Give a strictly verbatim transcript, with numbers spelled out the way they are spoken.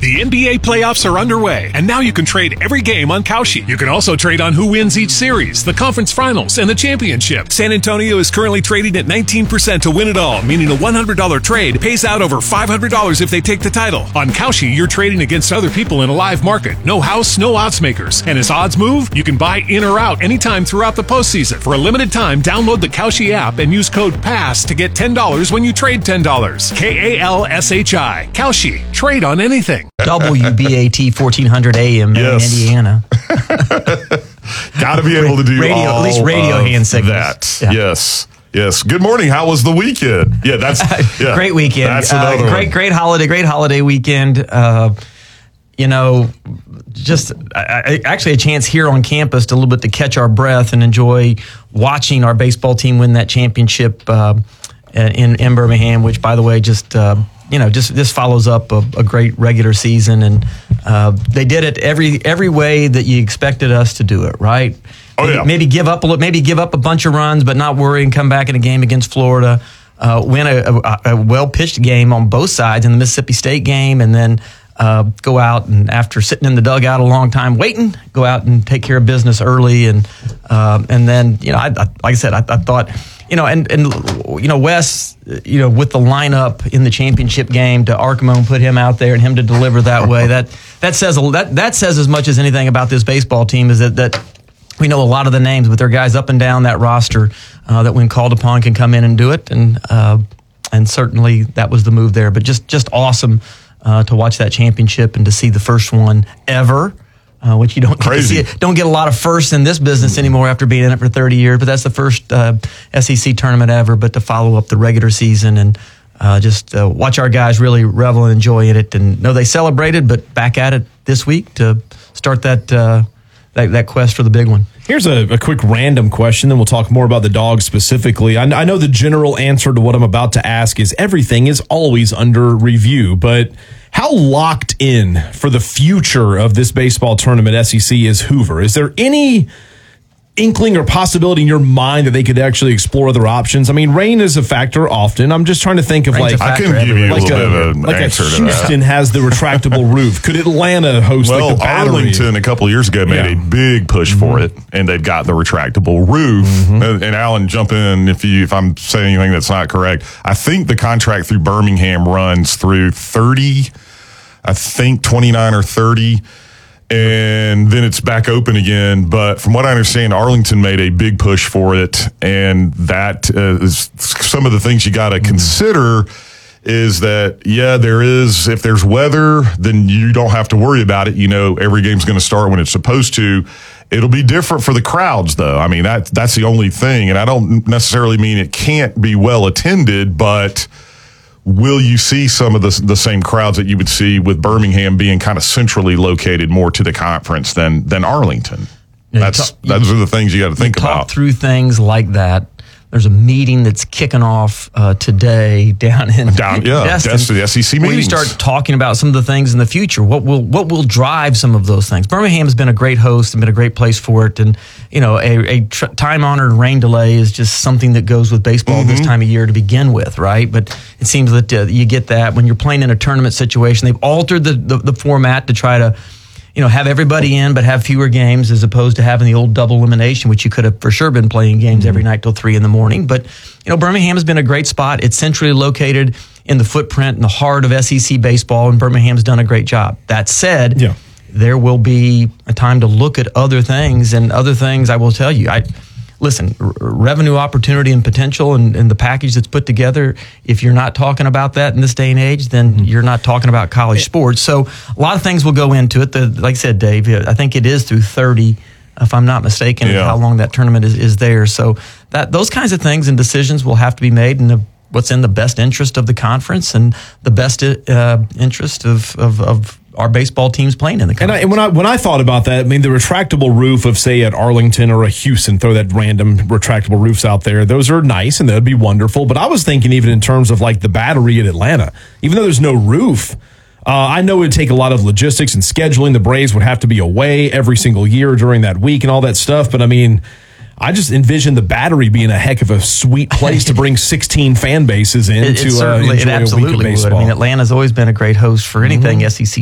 The N B A playoffs are underway, and now you can trade every game on Kalshi. You can also trade on who wins each series, the conference finals, and the championship. San Antonio is currently trading at nineteen percent to win it all, meaning a one hundred dollars trade pays out over five hundred dollars if they take the title. On Kalshi, you're trading against other people in a live market. No house, no odds makers. And as odds move, you can buy in or out anytime throughout the postseason. For a limited time, download the Kalshi app and use code PASS to get ten dollars when you trade ten dollars. K A L S H I. Kalshi. Trade on anything. W B A T fourteen hundred A M Yes. in Indiana. Got to be able to do radio, all at least radio of hand signals. that. Yeah. Yes. Yes. Good morning. How was the weekend? Yeah, that's yeah. Great weekend. That's uh, another great, one. great holiday. Great holiday weekend. Uh, you know, just I, I, actually a chance here on campus to a little bit to catch our breath and enjoy watching our baseball team win that championship uh, in in Birmingham. Which, by the way, just. Uh, You know, just this follows up a, a great regular season, and uh, they did it every every way that you expected us to do it. Right? Oh, maybe, yeah. maybe give up a little, maybe give up a bunch of runs, but not worry and come back in a game against Florida. Uh, win a, a, a well pitched game on both sides in the Mississippi State game, and then uh, go out and after sitting in the dugout a long time waiting, go out and take care of business early, and uh, and then you know, I, I, like I said, I, I thought. You know, and, and you know, Wes, you know, with the lineup in the championship game to Arcamone put him out there and him to deliver that way, that that says a, that that says as much as anything about this baseball team is that that we know a lot of the names, but they're guys up and down that roster uh, that when called upon can come in and do it, and uh, and certainly that was the move there. But just just awesome uh, to watch that championship and to see the first one ever. Uh, which you don't get, to Crazy. see, don't get a lot of firsts in this business anymore after being in it for thirty years. But that's the first uh, S E C tournament ever. But to follow up the regular season and uh, just uh, watch our guys really revel and enjoy in it, and know they celebrated, but back at it this week to start that uh, that, that quest for the big one. Here's a, a quick random question, then we'll talk more about the Dogs specifically. I, I know the general answer to what I'm about to ask is everything is always under review, but how locked in for the future of this baseball tournament S E C is Hoover? Is there any inkling or possibility in your mind that they could actually explore other options? I mean, rain is a factor often. I'm just trying to think of Rain's like a I can give you like a little a, bit of an like a answer to that. Houston has the retractable roof. Could Atlanta host Well, like the Battery? Arlington a couple of years ago made Yeah. a big push Mm-hmm. for it, and they've got the retractable roof. Mm-hmm. And, and Alan, jump in if you if I'm saying anything that's not correct. I think the contract through Birmingham runs through thirty. I think twenty-nine or thirty. And then it's back open again. But from what I understand, Arlington made a big push for it. And that uh, is some of the things you got to consider is that, yeah, there is, if there's weather, then you don't have to worry about it. You know, every game's going to start when it's supposed to. It'll be different for the crowds, though. I mean, that that's the only thing. And I don't necessarily mean it can't be well attended, but will you see some of the the same crowds that you would see with Birmingham being kind of centrally located more to the conference than than Arlington? Yeah, That's talk- those are the things you got to think Talk about. through things like that. There's a meeting that's kicking off uh, today down in Down, yeah, Destin, that's the S E C where you meetings. start talking about some of the things in the future. What will what will drive some of those things? Birmingham has been a great host and been a great place for it, and you know, a, a tr- time-honored rain delay is just something that goes with baseball Mm-hmm. this time of year to begin with, right? But it seems that uh, you get that when you're playing in a tournament situation. They've altered the the, the format to try to, you know, have everybody in, but have fewer games as opposed to having the old double elimination, which you could have for sure been playing games mm-hmm. every night till three in the morning. But, you know, Birmingham has been a great spot. It's centrally located in the footprint in the heart of S E C baseball, and Birmingham's done a great job. That said, Yeah. there will be a time to look at other things, and other things I will tell you. I Listen, r- revenue opportunity and potential and, and the package that's put together, if you're not talking about that in this day and age, then mm-hmm. you're not talking about college sports. So a lot of things will go into it. The, like I said, Dave, I think it is through thirty, if I'm not mistaken, Yeah. how long that tournament is, is there. So that those kinds of things and decisions will have to be made in the, what's in the best interest of the conference and the best uh, interest of, of, of our baseball teams playing in the And, I, conference. and when I when I thought about that, I mean, the retractable roof of, say, at Arlington or a Houston, throw that random retractable roofs out there. Those are nice and that would be wonderful. But I was thinking even in terms of like the Battery at Atlanta, even though there's no roof, uh, I know it would take a lot of logistics and scheduling. The Braves would have to be away every single year during that week and all that stuff. But I mean, I just envision the Battery being a heck of a sweet place to bring sixteen fan bases in It, to it certainly, uh, enjoy it a week of absolutely would. baseball. I mean, Atlanta's always been a great host for anything mm-hmm. S E C